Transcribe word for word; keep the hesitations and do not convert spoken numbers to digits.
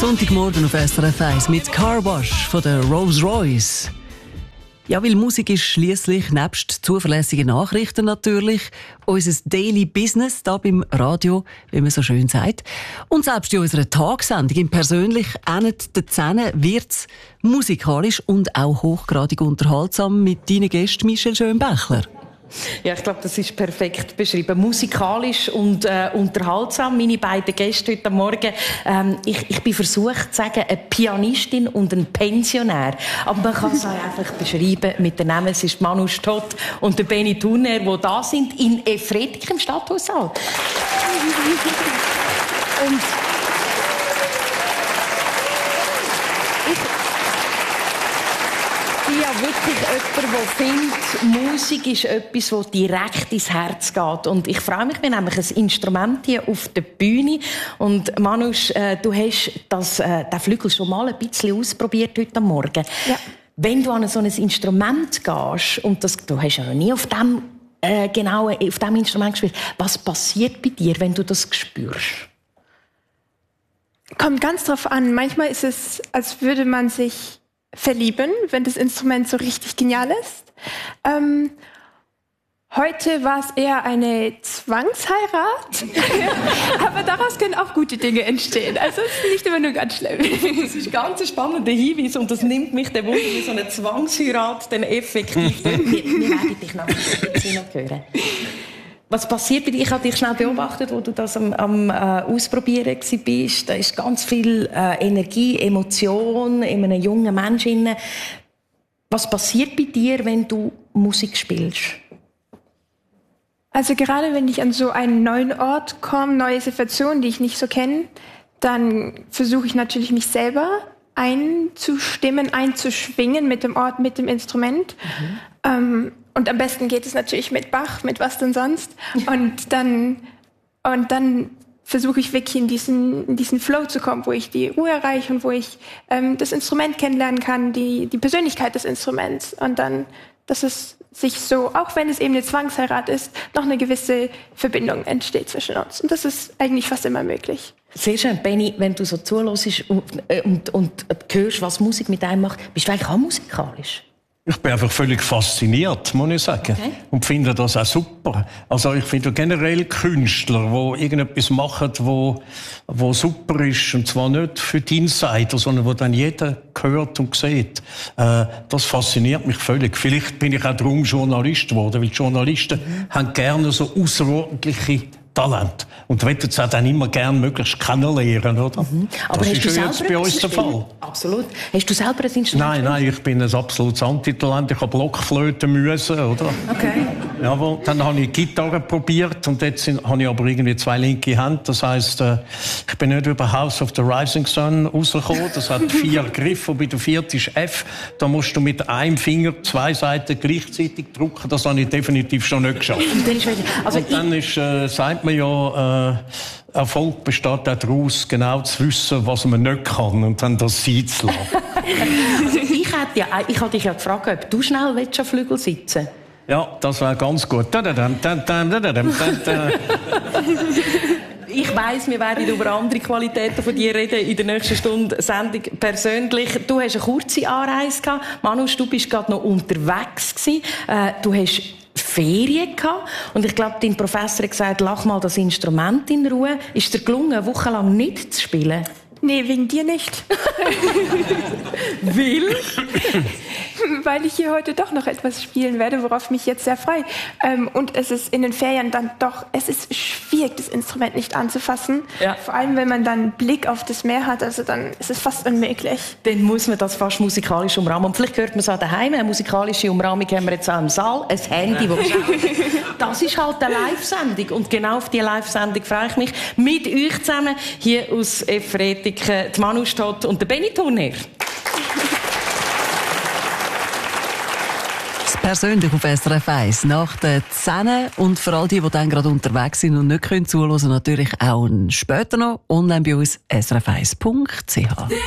Sonntagmorgen auf S R F eins mit Carwash von der Rolls-Royce. Ja, weil Musik ist schliesslich nebst zuverlässigen Nachrichten natürlich unser Daily Business da beim Radio, wie man so schön sagt. Und selbst in unserer Tagsendung im persönlich endet der Zähne wird's musikalisch und auch hochgradig unterhaltsam mit deinen Gästen Michelle Schönbächler. Ja, ich glaube, das ist perfekt beschrieben. Musikalisch und äh, unterhaltsam. Meine beiden Gäste heute Morgen. Ähm, ich, ich bin versucht zu sagen, eine Pianistin und ein Pensionär. Aber man kann es auch einfach beschreiben mit den Namen. Es ist Manu Stott und der Benny Thurner, die da sind in Efretik im Stadthaussaal. Und ja, wirklich jemand, der findet, Musik ist etwas, das direkt ins Herz geht. Und ich freue mich, wir haben nämlich ein Instrument hier auf der Bühne. Und Manus, äh, du hast das, äh, den Flügel schon mal ein bisschen ausprobiert heute Morgen. Ja. Wenn du an so ein Instrument gehst, und das, du hast ja noch nie auf dem, äh, genau, auf dem Instrument gespielt, was passiert bei dir, wenn du das spürst? Kommt ganz drauf an. Manchmal ist es, als würde man sich verlieben, wenn das Instrument so richtig genial ist. Ähm, heute war es eher eine Zwangsheirat, aber daraus können auch gute Dinge entstehen. Also es ist nicht immer nur ganz schlimm. Das ist ein ganz spannender Hinweis und das nimmt mich der Wunder, wie so eine Zwangsheirat dann effektiv. wir, wir werden dich nachher noch hören. Was passiert bei dir? Ich habe dich schnell beobachtet, wo du das am, am äh, Ausprobieren warst. Da ist ganz viel äh, Energie, Emotion in einem jungen Menschen. Was passiert bei dir, wenn du Musik spielst? Also gerade wenn ich an so einen neuen Ort komme, neue Situationen, die ich nicht so kenne, dann versuche ich natürlich, mich selber einzustimmen, einzuschwingen mit dem Ort, mit dem Instrument. Mhm. Ähm, Und am besten geht es natürlich mit Bach, mit was denn sonst. Und dann, und dann versuche ich wirklich in diesen, in diesen Flow zu kommen, wo ich die Ruhe erreiche und wo ich ähm, das Instrument kennenlernen kann, die, die Persönlichkeit des Instruments. Und dann, dass es sich so, auch wenn es eben eine Zwangsheirat ist, noch eine gewisse Verbindung entsteht zwischen uns. Und das ist eigentlich fast immer möglich. Sehr schön, Benny, wenn du so zuhörst und, und, und hörst, was Musik mit einem macht, bist du eigentlich auch musikalisch? Ich bin einfach völlig fasziniert, muss ich sagen. Okay. Und finde das auch super. Also ich finde generell Künstler, die irgendetwas machen, wo, wo super ist, und zwar nicht für die Insider, sondern wo dann jeder hört und sieht. Äh, das fasziniert mich völlig. Vielleicht bin ich auch darum Journalist geworden, weil Journalisten mhm. haben gerne so außerordentliche Talent. Und wollen es auch dann immer gerne möglichst kennenlernen, oder? Mhm. Aber das hast ist du ja jetzt bei uns der Fall. Absolut. Hast du selber ein Instrument? Nein, nein, ich bin ein absolutes Antitalent. Ich habe Blockflöte müssen, oder? Okay. Ja, dann habe ich Gitarre probiert und jetzt habe ich aber irgendwie zwei linke Hände. Das heisst, äh, ich bin nicht über House of the Rising Sun rausgekommen. Das hat vier Griffe und bei der vierten ist F. Da musst du mit einem Finger zwei Seiten gleichzeitig drücken. Das habe ich definitiv schon nicht geschafft. Und dann ist, also und dann ist, äh, sagt man ja, äh, Erfolg besteht auch daraus, genau zu wissen, was man nicht kann und dann das sein zu lassen. Also ich hätte ja, ich hatte dich ja gefragt, ob du schnell willst, am Flügel sitzen. Ja, das wäre ganz gut. Ich weiss, wir werden über andere Qualitäten von dir reden in der nächsten Stunde Sendung persönlich. Du hast eine kurze Anreise gehabt. Manus, du bist gerade noch unterwegs gewesen. Äh, du hast Ferien gehabt. Und ich glaube, dein Professor hat gesagt, lach mal das Instrument in Ruhe. Ist dir gelungen, eine Woche lang nicht zu spielen? Nee, wegen dir nicht. Will? Weil ich hier heute doch noch etwas spielen werde, worauf mich jetzt sehr freue. Ähm, und es ist in den Ferien dann doch, es ist schwierig, das Instrument nicht anzufassen. Ja. Vor allem, wenn man dann einen Blick auf das Meer hat, also dann ist es fast unmöglich. Dann muss man das fast musikalisch umrahmen. Und vielleicht hört man es auch daheim. Eine musikalische Umrahmung haben wir jetzt auch im Saal. Ein Handy, das das ist halt eine Live-Sendung. Und genau auf diese Live-Sendung freue ich mich. Mit euch zusammen hier aus Efretik, die Manu Stott und der Benny Thurner. Persönlich auf S R F eins nach den zehn und für all die, die dann gerade unterwegs sind und nicht zuhören können, natürlich auch später noch online bei uns s r f eins punkt c h.